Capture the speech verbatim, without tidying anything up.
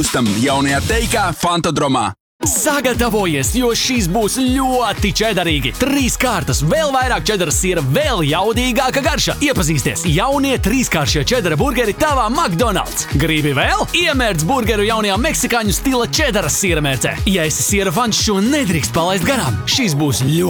Tam jaunajā teikā Fantodromā. Sagatavojies, jo šīs būs ļoti čedarīgi. Trīs kārtas, vēl vairāk čedaras siera, vēl jaudīgāka garša. Iepazīsties, jaunie trīskāršie čedara burgeri tavā McDonald's. Gribi vēl? Iemērc burgeru jaunajā meksikāņu stila čedaras siera mērcē. Ja esi siera fans, šo nedrīkst palaist garām. Šīs būs ļoti